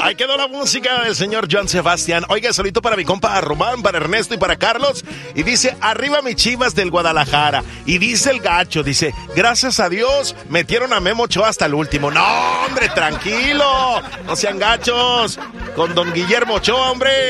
Ahí quedó la música del señor Joan Sebastián. Oiga, saludito para mi compa Román, para Ernesto y para Carlos. Y dice, arriba mis Chivas del Guadalajara. Y dice el gacho, dice, gracias a Dios metieron a Memo Ochoa hasta el último. No, hombre, tranquilo. No sean gachos. Con don Guillermo Ochoa, hombre.